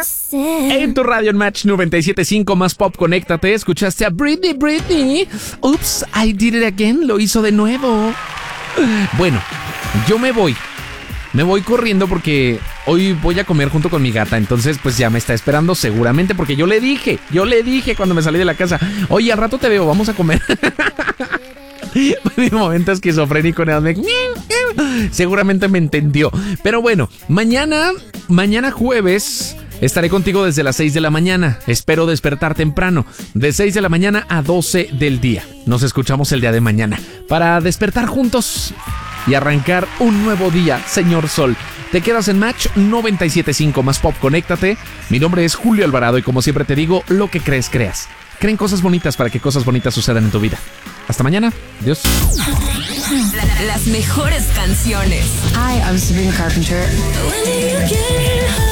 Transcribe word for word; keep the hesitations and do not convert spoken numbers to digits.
En tu radio en Match noventa y siete punto cinco más pop, conéctate. Escuchaste a Britney, Britney. Oops, I did it again. Lo hizo de nuevo. Bueno, yo me voy. Me voy corriendo porque hoy voy a comer junto con mi gata. Entonces, pues ya me está esperando seguramente porque yo le dije, yo le dije cuando me salí de la casa: oye, al rato te veo, vamos a comer. Mi momento esquizofrénico, me... seguramente me entendió. Pero bueno, mañana, mañana jueves, estaré contigo desde las seis de la mañana. Espero despertar temprano, de seis de la mañana a doce del día. Nos escuchamos el día de mañana para despertar juntos y arrancar un nuevo día, señor Sol. Te quedas en Match noventa y siete punto cinco más pop, conéctate. Mi nombre es Julio Alvarado y como siempre te digo, lo que crees, creas. Creen cosas bonitas para que cosas bonitas sucedan en tu vida. Hasta mañana. Adiós. Las mejores canciones. Hi, I'm Sabrina Carpenter.